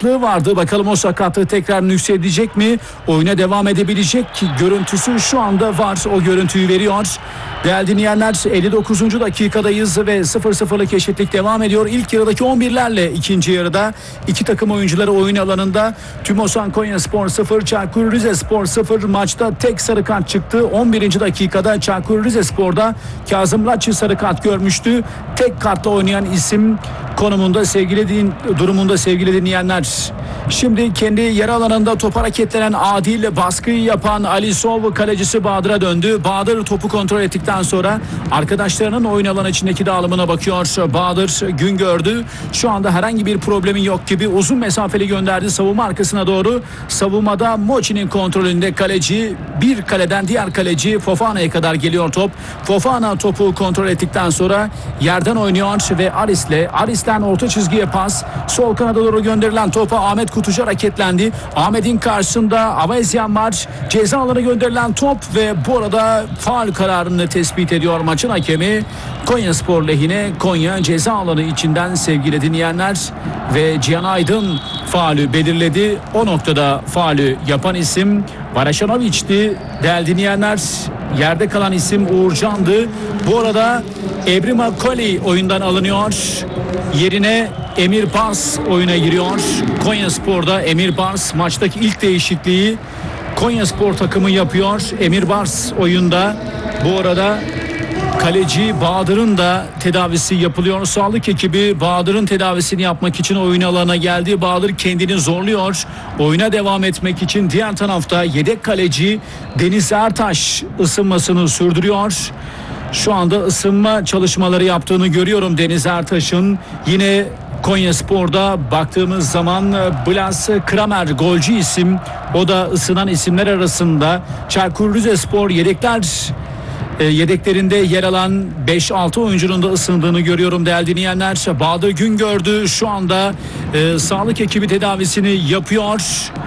sakatlığı vardı. Bakalım o sakatlığı tekrar nüksedecek mi? Oyuna devam edebilecek ki görüntüsü şu anda var. O görüntüyü veriyor. Değerli dinleyenler, 59. dakikadayız ve 0-0'lık eşitlik devam ediyor. İlk yarıdaki 11'lerle ikinci yarıda iki takım oyuncuları oyun alanında. Tümosan Konyaspor 0, Çaykur Rizespor 0. Maçta tek sarı kart çıktı. 11. dakikada Çaykur Rizespor'da Kazım Laççı sarı kart görmüştü. Tek kartla oynayan isim durumunda sevgili dinleyenler. Şimdi kendi yer alanında top hareketlenen Adil, baskıyı yapan Alisov, kalecisi Bahadır'a döndü. Bahadır topu kontrol ettikten sonra arkadaşlarının oyun alanı içindeki dağılımına bakıyor. Bahadır gün gördü. Şu anda herhangi bir problemi yok gibi uzun mesafeli gönderdi savunma arkasına doğru. Savunmada Mochi'nin kontrolünde kaleci, bir kaleden diğer kaleci Fofana'ya kadar geliyor top. Fofana topu kontrol ettikten sonra yerden oynuyor ve Aris'ten orta çizgiye pas. Sol kanada doğru gönderilen topa Ahmet Kutucu hareketlendi. Ahmet'in karşısında Avazian var. Ceza alanına gönderilen top ve bu arada faul kararını tespit ediyor maçın hakemi. Konyaspor lehine, Konya ceza alanı içinden sevgili dinleyenler ve Cihan Aydın faulü belirledi. O noktada faulü yapan isim Varaşanoviç'ti. Değerli dinleyenler, yerde kalan isim Uğurcan'dı. Bu arada Ebrima Koli oyundan alınıyor. Yerine Emir Bars oyuna giriyor. Konyaspor'da Emir Bars maçtaki ilk değişikliği Konyaspor takımı yapıyor. Emir Bars oyunda. Bu arada kaleci Bahadır'ın da tedavisi yapılıyor. Sağlık ekibi Bahadır'ın tedavisini yapmak için oyun alanına geldi. Bahadır kendini zorluyor. Oyuna devam etmek için diğer tarafta yedek kaleci Deniz Ertaş ısınmasını sürdürüyor. Şu anda ısınma çalışmaları yaptığını görüyorum Deniz Ertaş'ın. Yine Konyaspor'da baktığımız zaman Blas Kramer golcü isim. O da ısınan isimler arasında. Çaykur Rizespor yedeklerinde yer alan 5-6 oyuncunun da ısındığını görüyorum değerli dinleyenler. Bahadır gün gördü. Şu anda sağlık ekibi tedavisini yapıyor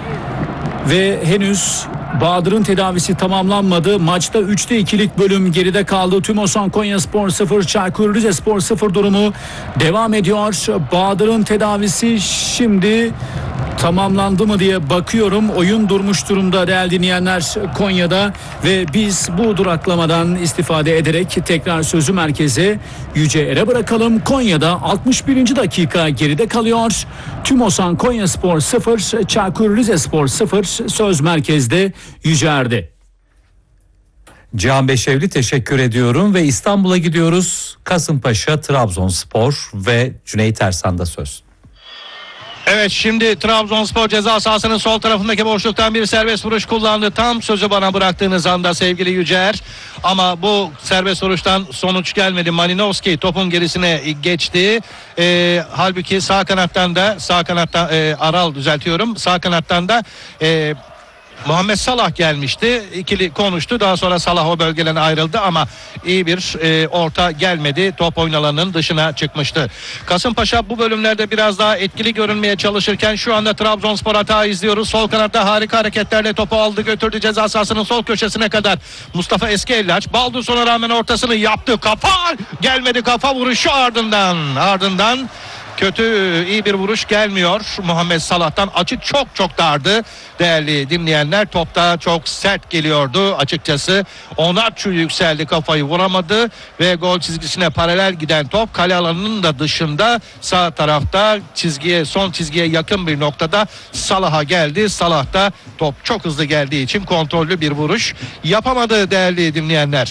ve henüz Bahadır'ın tedavisi tamamlanmadı. Maçta 3'te 2'lik bölüm geride kaldı. Tümosan Konyaspor 0, Çaykur Rizespor 0 durumu devam ediyor. Bahadır'ın tedavisi şimdi tamamlandı mı diye bakıyorum. Oyun durmuş durumda değerli dinleyenler Konya'da ve biz bu duraklamadan istifade ederek tekrar sözü merkeze Yüce Er'e bırakalım. Konya'da 61. dakika geride kalıyor. Tümosan Konyaspor 0, Çaykur Rizespor 0. Söz merkezde Yüce Er'de. Cihan Beşevli teşekkür ediyorum ve İstanbul'a gidiyoruz. Kasımpaşa, Trabzonspor ve Cüneyt Ersan'da söz. Evet, şimdi Trabzonspor ceza sahasının sol tarafındaki boşluktan bir serbest vuruş kullandı. Tam sözü bana bıraktığınız anda sevgili Yücer. Ama bu serbest vuruştan sonuç gelmedi. Malinovski topun gerisine geçti. Halbuki sağ kanattan Aral düzeltiyorum. Sağ kanattan da Muhammed Salah gelmişti. İkili konuştu. Daha sonra Salah o bölgeden ayrıldı ama iyi bir orta gelmedi. Top oyun alanının dışına çıkmıştı. Kasımpaşa bu bölümlerde biraz daha etkili görünmeye çalışırken şu anda Trabzonspor hata izliyoruz. Sol kanatta harika hareketlerle topu aldı, götürdü ceza sahasının sol köşesine kadar. Mustafa Eskiellaç Baldursson'a rağmen ortasını yaptı. Kafa gelmedi, kafa vuruşu ardından iyi bir vuruş gelmiyor Muhammed Salah'tan. Açık çok dardı değerli dinleyenler. Topta çok sert geliyordu açıkçası. Onarçu yükseldi, kafayı vuramadı ve gol çizgisine paralel giden top kale alanının da dışında sağ tarafta son çizgiye yakın bir noktada Salah'a geldi. Salah da top çok hızlı geldiği için kontrollü bir vuruş yapamadı değerli dinleyenler.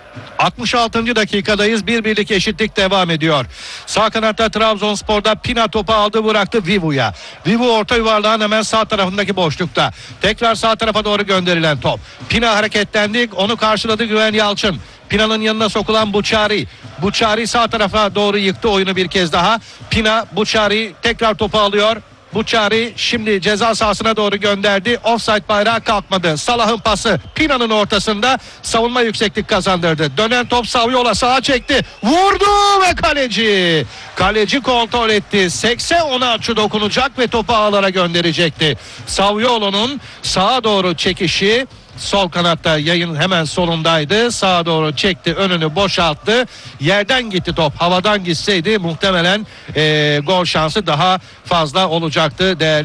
66. dakikadayız. 1-1'lik eşitlik devam ediyor. Sağ kanatta Trabzonspor'da Pina topu aldı, bıraktı Vivu'ya. Vivu orta yuvarlağın hemen sağ tarafındaki boşlukta. Tekrar sağ tarafa doğru gönderilen top. Pina hareketlendi. Onu karşıladı Güven Yalçın. Pina'nın yanına sokulan Buçari. Buçari sağ tarafa doğru yıktı oyunu bir kez daha. Pina, Buçari tekrar topu alıyor. Buçari şimdi ceza sahasına doğru gönderdi. Offside bayrağı kalkmadı. Salah'ın pası Pina'nın ortasında savunma yükseklik kazandırdı. Dönen top Saviola sağa çekti. Vurdu ve kaleci kontrol etti. Sekse Onarçu dokunacak ve topu ağlara gönderecekti. Saviola'nın sağa doğru çekişi sol kanatta yayın hemen solundaydı. Sağa doğru çekti, önünü boşalttı. Yerden gitti top. Havadan gitseydi muhtemelen gol şansı daha fazla olacaktı değerli